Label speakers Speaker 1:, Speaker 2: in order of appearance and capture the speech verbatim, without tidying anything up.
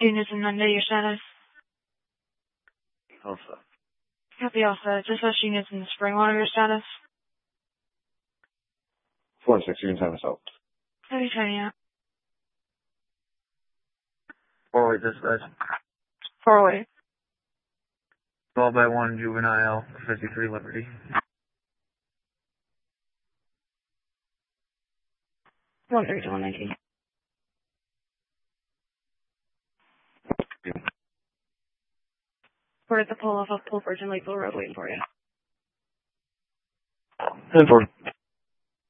Speaker 1: Units in Monday, your status.
Speaker 2: Also.
Speaker 1: Copy also. Dispatch units in Springwater, your status.
Speaker 2: four and six units have assault.
Speaker 1: Copy, turning out.
Speaker 3: Four-way dispatch.
Speaker 1: Four-way.
Speaker 3: twelve by one juvenile, fifty-three Liberty.
Speaker 1: one thirty to one nineteen. We're at the pull off of Pulford and Lakeville Road waiting for you.
Speaker 2: ten four.